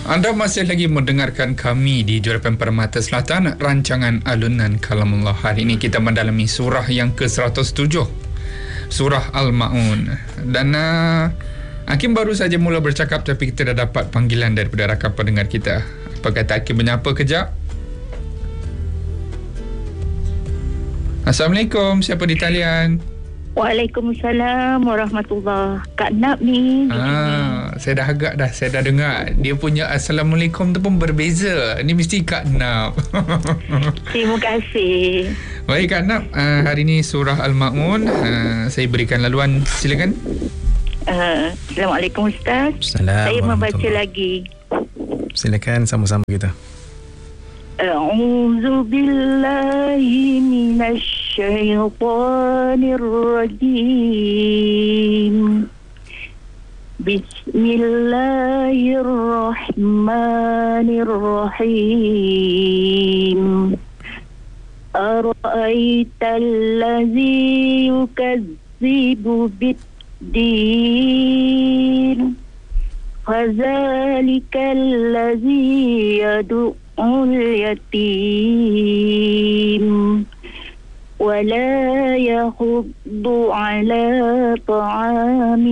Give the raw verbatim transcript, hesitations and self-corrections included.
Anda masih lagi mendengarkan kami di Jurupan Permata Selatan, rancangan Alunan Kalamullah. Hari ini kita mendalami surah yang ke seratus tujuh, surah Al-Ma'un. Dan uh, Hakim baru saja mula bercakap, tapi kita dah dapat panggilan daripada rakan pendengar kita. Apa kata Hakim menyapa kejap? Assalamualaikum, siapa di talian? Waalaikumsalam warahmatullahi. Kak Nap ni. Ah, saya dah agak dah, saya dah dengar. Dia punya Assalamualaikum tu pun berbeza. Ni mesti Kak Nap. Terima kasih. Baik Kak Nap, uh, hari ni surah Al-Ma'un. Uh, saya berikan laluan, silakan. Uh, Assalamualaikum Ustaz. Assalamualaikum. Saya membaca lagi. Silakan sama-sama kita. A'udzu billahi minasy syaithanir rajim. Bismillahirrahmanirrahim. Ara'aital ladzi yukazzibu bid-din. Fadzalikal ladzi yad'u اليتيم ولا يحض على طعام